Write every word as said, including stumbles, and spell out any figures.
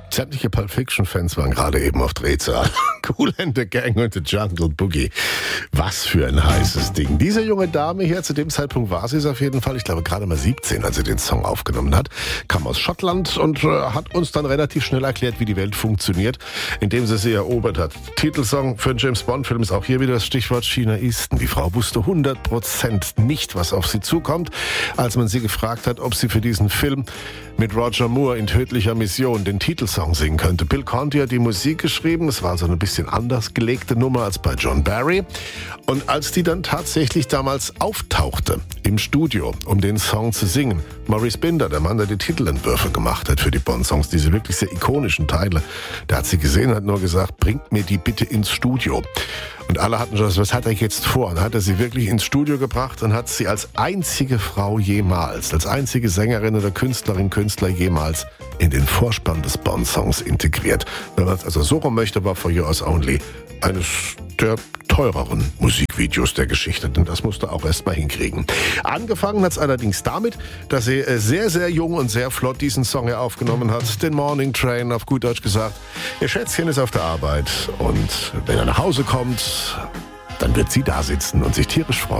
Sämtliche Pulp Fiction-Fans waren gerade eben auf Drehzahl. Kool and the Gang und The Jungle Boogie. Was für ein heißes Ding. Diese junge Dame hier, zu dem Zeitpunkt war sie es auf jeden Fall, ich glaube gerade mal siebzehn, als sie den Song aufgenommen hat, kam aus Schottland und äh, hat uns dann relativ schnell erklärt, wie die Welt funktioniert, indem sie sie erobert hat. Titelsong für einen James-Bond-Film ist auch hier wieder das Stichwort China Easton. Die Frau wusste hundert Prozent nicht, was auf sie zukommt, als man sie gefragt hat, ob sie für diesen Film mit Roger Moore in Tödlicher Mission den Titelsong singen könnte. Bill Conti hat die Musik geschrieben. Es war so eine bisschen anders gelegte Nummer als bei John Barry. Und als die dann tatsächlich damals auftauchte im Studio, um den Song zu singen, Maurice Binder, der Mann, der die Titelentwürfe gemacht hat für die Bond-Songs, diese wirklich sehr ikonischen Teile, der hat sie gesehen, hat nur gesagt, bringt mir die bitte ins Studio. Und alle hatten schon, was hat er jetzt vor? Und hat er sie wirklich ins Studio gebracht und hat sie als einzige Frau jemals, als einzige Sängerin oder Künstlerin, Künstler jemals in den Vorspann des Bond-Songs integriert. Wenn man es also so rum möchte, war For Yours Only eines der teureren Musikvideos der Geschichte, denn das musste auch erst mal hinkriegen. Angefangen hat es allerdings damit, dass sie sehr, sehr jung und sehr flott diesen Song hier aufgenommen hat, den Morning Train, auf gut Deutsch gesagt. Ihr Schätzchen ist auf der Arbeit und wenn er nach Hause kommt, dann wird sie da sitzen und sich tierisch freuen.